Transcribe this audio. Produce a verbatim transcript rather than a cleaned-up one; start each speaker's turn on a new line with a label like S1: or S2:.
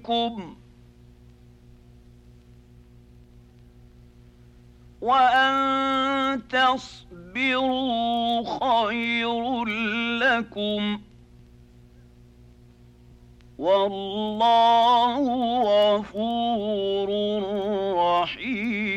S1: منكم وأن تصبروا خير لكم والله غفور رحيم.